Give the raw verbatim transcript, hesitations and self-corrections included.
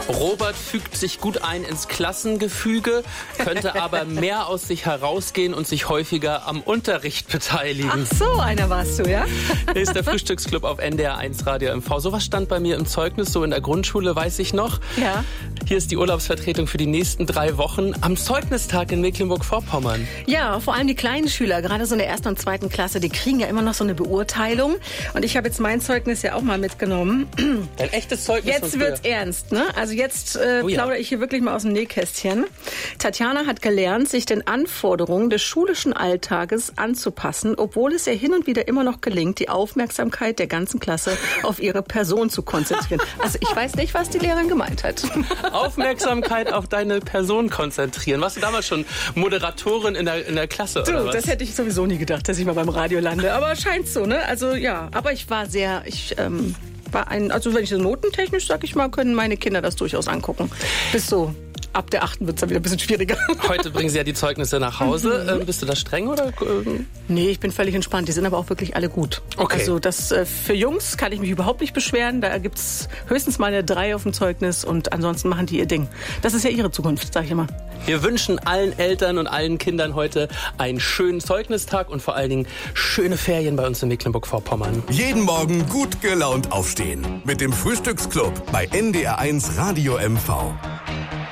Robert fügt sich gut ein ins Klassengefüge, könnte aber mehr aus sich herausgehen und sich häufiger am Unterricht beteiligen. Ach so, einer warst du, ja? Hier ist der Frühstücksclub auf N D R eins Radio M V. Sowas stand bei mir im Zeugnis, so in der Grundschule, weiß ich noch. Ja. Hier ist die Urlaubsvertretung für die nächsten drei Wochen am Zeugnistag in Mecklenburg-Vorpommern. Ja, vor allem die kleinen Schüler, gerade so in der ersten und zweiten Klasse, die kriegen ja immer noch so eine Beurteilung. Und ich habe jetzt mein Zeugnis ja auch mal mitgenommen. Dein echtes Zeugnis. Jetzt wird's ernst, ne? Also jetzt äh, oh ja. plaudere ich hier wirklich mal aus dem Nähkästchen. Tatjana hat gelernt, sich den Anforderungen des schulischen Alltages anzupassen, obwohl es ihr hin und wieder immer noch gelingt, die Aufmerksamkeit der ganzen Klasse auf ihre Person zu konzentrieren. Also ich weiß nicht, was die Lehrerin gemeint hat. Aufmerksamkeit auf deine Person konzentrieren. Warst du damals schon Moderatorin in der, in der Klasse, Du, oder was? das hätte ich sowieso nie gedacht, dass ich mal beim Radio lande. Aber scheint so, ne? Also ja, aber ich war sehr, ich ähm, war ein, also wenn ich so notentechnisch, sag ich mal, können meine Kinder das durchaus angucken. Bis so ab der achten wird es dann wieder ein bisschen schwieriger. Heute bringen sie ja die Zeugnisse nach Hause. Mhm. Ähm, bist du da streng oder? Ähm? Nee, ich bin völlig entspannt. Die sind aber auch wirklich alle gut. Okay. Also das äh, für Jungs kann ich mich überhaupt nicht beschweren. Da gibt's höchstens mal eine drei auf dem Zeugnis und ansonsten machen die ihr Ding. Das ist ja ihre Zukunft, sag ich immer. Wir wünschen allen Eltern und allen Kindern heute einen schönen Zeugnistag und vor allen Dingen schöne Ferien bei uns in Mecklenburg-Vorpommern. Jeden Morgen gut gelaunt aufstehen mit dem Frühstücksclub bei N D R eins Radio M V.